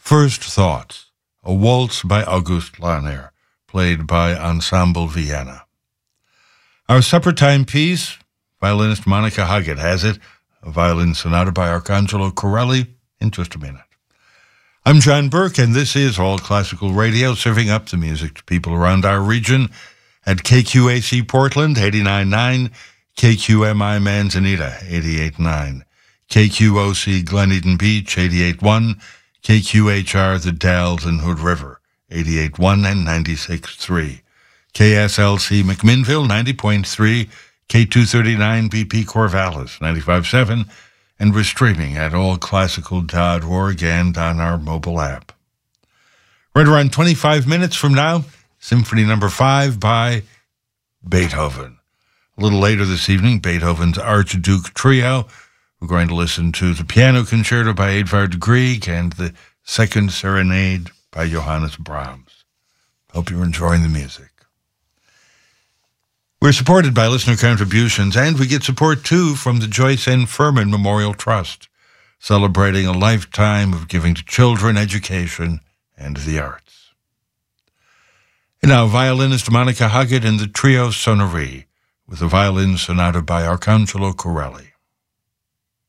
First Thoughts, a waltz by August Lahner, played by Ensemble Vienna. Our supper time piece, violinist Monica Huggett has it, a violin sonata by Arcangelo Corelli, in just a minute. I'm John Burke, and this is All Classical Radio, serving up the music to people around our region at KQAC Portland, 89.9, KQMI Manzanita, 88.9, KQOC Glen Eden Beach, 88.1, KQHR The Dalles and Hood River, 88.1 and 96.3, KSLC McMinnville, 90.3, K239 BP Corvallis, 95.7, and we're streaming at allclassical.org and on our mobile app. Right around 25 minutes from now, Symphony No. 5 by Beethoven. A little later this evening, Beethoven's Archduke Trio. We're going to listen to the Piano Concerto by Edvard Grieg and the Second Serenade by Johannes Brahms. Hope you're enjoying the music. We're supported by listener contributions, and we get support, too, from the Joyce N. Furman Memorial Trust, celebrating a lifetime of giving to children, education, and the arts. And now, violinist Monica Huggett and the Trio Sonnerie, with a violin sonata by Arcangelo Corelli.